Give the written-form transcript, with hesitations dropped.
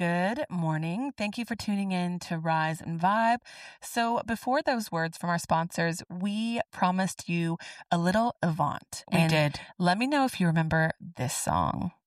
Good morning. Thank you for tuning in to Rise and Vibe. So, before those words from our sponsors, we promised you a little Avant. We did. Let me know if you remember this song.